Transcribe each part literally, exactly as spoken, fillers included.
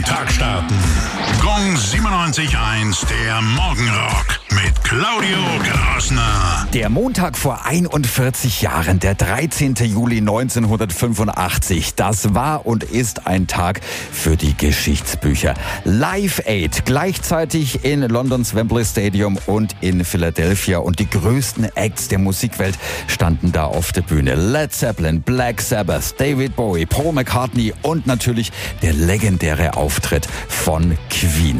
Tag starten. Gong siebenundneunzig Komma eins, der Morgenrock mit Claudio Grassner. Der Montag vor einundvierzig Jahren, der dreizehnten Juli neunzehnhundertfünfundachtzig. Das war und ist ein Tag für die Geschichtsbücher. Live Aid, gleichzeitig in Londons Wembley Stadium und in Philadelphia. Und die größten Acts der Musikwelt standen da auf der Bühne. Led Zeppelin, Black Sabbath, David Bowie, Paul McCartney und natürlich der legendäre Auftritt von Queen.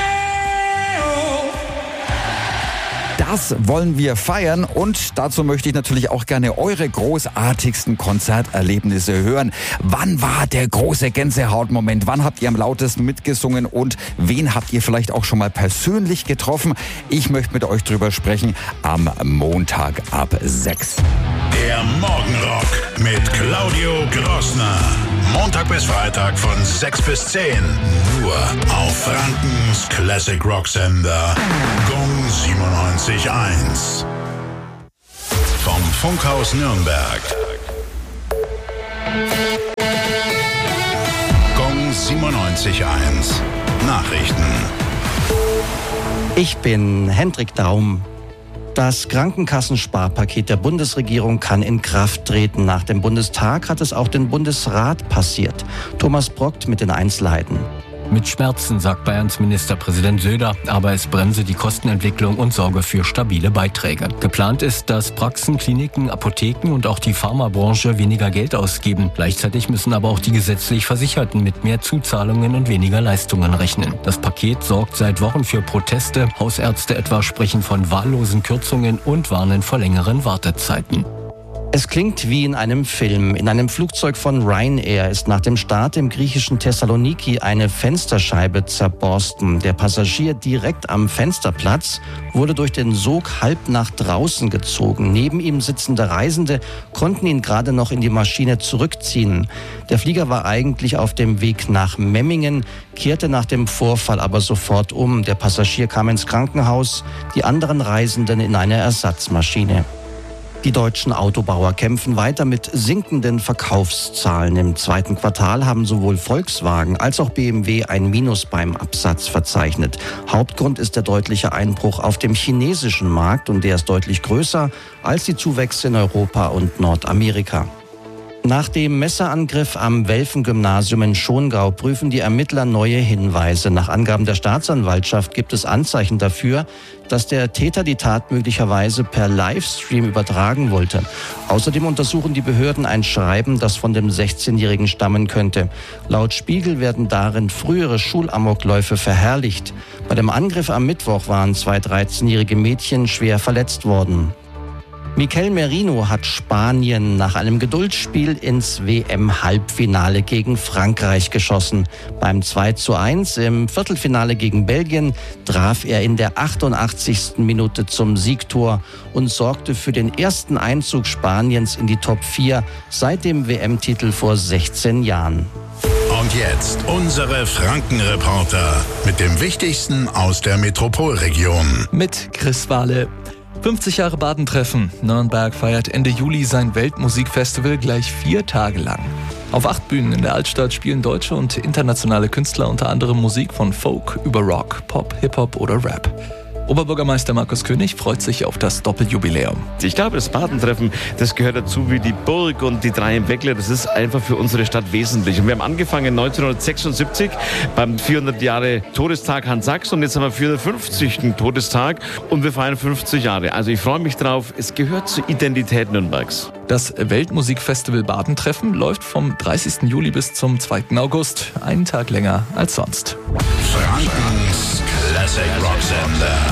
Das wollen wir feiern und dazu möchte ich natürlich auch gerne eure großartigsten Konzerterlebnisse hören. Wann war der große Gänsehautmoment? Wann habt ihr am lautesten mitgesungen und wen habt ihr vielleicht auch schon mal persönlich getroffen? Ich möchte mit euch drüber sprechen am Montag ab sechs. Der Morgenrock mit Claudio Grassner. Montag bis Freitag von sechs bis zehn. Nur auf Frankens Classic Rock Sender Gong siebenundneunzig Komma eins. Vom Funkhaus Nürnberg. Gong siebenundneunzig Komma eins. Nachrichten. Ich bin Hendrik Daum. Das Krankenkassensparpaket der Bundesregierung kann in Kraft treten. Nach dem Bundestag hat es auch den Bundesrat passiert. Thomas Brockt mit den Einzelheiten. Mit Schmerzen, sagt Bayerns Ministerpräsident Söder, aber es bremse die Kostenentwicklung und sorge für stabile Beiträge. Geplant ist, dass Praxen, Kliniken, Apotheken und auch die Pharmabranche weniger Geld ausgeben. Gleichzeitig müssen aber auch die gesetzlich Versicherten mit mehr Zuzahlungen und weniger Leistungen rechnen. Das Paket sorgt seit Wochen für Proteste. Hausärzte etwa sprechen von wahllosen Kürzungen und warnen vor längeren Wartezeiten. Es klingt wie in einem Film. In einem Flugzeug von Ryanair ist nach dem Start im griechischen Thessaloniki eine Fensterscheibe zerborsten. Der Passagier direkt am Fensterplatz wurde durch den Sog halb nach draußen gezogen. Neben ihm sitzende Reisende konnten ihn gerade noch in die Maschine zurückziehen. Der Flieger war eigentlich auf dem Weg nach Memmingen, kehrte nach dem Vorfall aber sofort um. Der Passagier kam ins Krankenhaus, die anderen Reisenden in eine Ersatzmaschine. Die deutschen Autobauer kämpfen weiter mit sinkenden Verkaufszahlen. Im zweiten Quartal haben sowohl Volkswagen als auch B M W ein Minus beim Absatz verzeichnet. Hauptgrund ist der deutliche Einbruch auf dem chinesischen Markt und der ist deutlich größer als die Zuwächse in Europa und Nordamerika. Nach dem Messerangriff am Welfen-Gymnasium in Schongau prüfen die Ermittler neue Hinweise. Nach Angaben der Staatsanwaltschaft gibt es Anzeichen dafür, dass der Täter die Tat möglicherweise per Livestream übertragen wollte. Außerdem untersuchen die Behörden ein Schreiben, das von dem sechzehnjährigen stammen könnte. Laut Spiegel werden darin frühere Schulamokläufe verherrlicht. Bei dem Angriff am Mittwoch waren zwei dreizehnjährige Mädchen schwer verletzt worden. Mikel Merino hat Spanien nach einem Geduldsspiel ins W M-Halbfinale gegen Frankreich geschossen. Beim zwei zu eins im Viertelfinale gegen Belgien traf er in der achtundachtzigsten Minute zum Siegtor und sorgte für den ersten Einzug Spaniens in die Top vier seit dem W M-Titel vor sechzehn Jahren. Und jetzt unsere Franken-Reporter mit dem Wichtigsten aus der Metropolregion. Mit Chris Wahle. fünfzig Jahre Badentreffen. Nürnberg feiert Ende Juli sein Weltmusikfestival gleich vier Tage lang. Auf acht Bühnen in der Altstadt spielen deutsche und internationale Künstler unter anderem Musik von Folk über Rock, Pop, Hip-Hop oder Rap. Oberbürgermeister Markus König freut sich auf das Doppeljubiläum. Ich glaube, das Badentreffen, das gehört dazu wie die Burg und die drei im Weckler. Das ist einfach für unsere Stadt wesentlich. Und wir haben angefangen neunzehnhundertsechsundsiebzig beim vierhundert Jahre Todestag Hans Sachs und jetzt haben wir vierhundertfünfzigsten Todestag und wir feiern fünfzig Jahre. Also ich freue mich drauf. Es gehört zur Identität Nürnbergs. Das Weltmusikfestival Badentreffen läuft vom dreißigsten Juli bis zum zweiten August. Einen Tag länger als sonst. Frankens Classic Rock Sender.